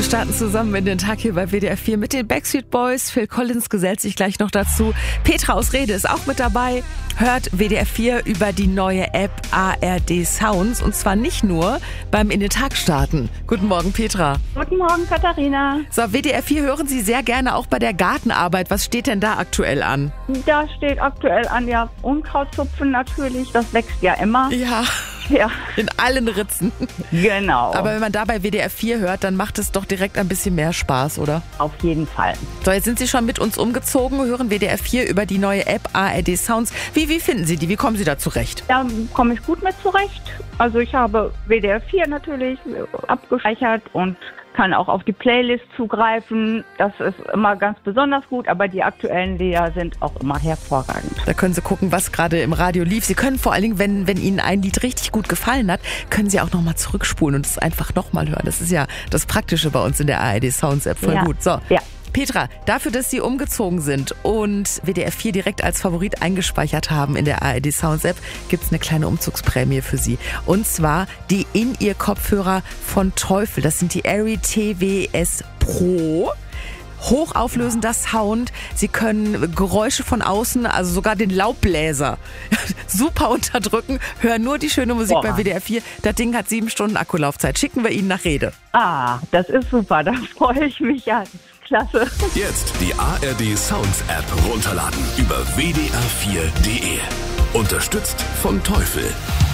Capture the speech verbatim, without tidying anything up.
Wir starten zusammen in den Tag hier bei W D R vier mit den Backstreet Boys. Phil Collins gesellt sich gleich noch dazu. Petra aus Rede ist auch mit dabei. Hört W D R vier über die neue App A R D Sounds. Und zwar nicht nur beim In den Tag starten. Guten Morgen, Petra. Guten Morgen, Katharina. So, W D R vier hören Sie sehr gerne auch bei der Gartenarbeit. Was steht denn da aktuell an? Da steht aktuell an, ja, Unkrautzupfen natürlich. Das wächst ja immer. Ja. Ja. In allen Ritzen. Genau. Aber wenn man da bei W D R vier hört, dann macht es doch direkt ein bisschen mehr Spaß, oder? Auf jeden Fall. So, jetzt sind Sie schon mit uns umgezogen, hören W D R vier über die neue App A R D Sounds. Wie, wie finden Sie die? Wie kommen Sie da zurecht? Da komme ich gut mit zurecht. Also ich habe W D R vier natürlich abgespeichert und kann auch auf die Playlist zugreifen. Das ist immer ganz besonders gut, aber die aktuellen Lieder sind auch immer hervorragend. Da können Sie gucken, was gerade im Radio lief. Sie können vor allen Dingen, wenn, wenn Ihnen ein Lied richtig gut gefallen hat, können Sie auch nochmal zurückspulen und es einfach nochmal hören. Das ist ja das Praktische bei uns in der A R D Sounds App. Voll ja. gut. So. Ja. Petra, dafür, dass Sie umgezogen sind und W D R vier direkt als Favorit eingespeichert haben in der A R D Sounds App, gibt es eine kleine Umzugsprämie für Sie. Und zwar die In-Ear-Kopfhörer von Teufel. Das sind die Airy T W S Pro. Hochauflösender Sound. Sie können Geräusche von außen, also sogar den Laubbläser, super unterdrücken. Hören nur die schöne Musik Boah. bei W D R vier. Das Ding hat sieben Stunden Akkulaufzeit. Schicken wir Ihnen nach Rede. Ah, das ist super. Da freue ich mich ja. Klasse. Jetzt die A R D Sounds App runterladen über w d r vier punkt d e. Unterstützt von Teufel.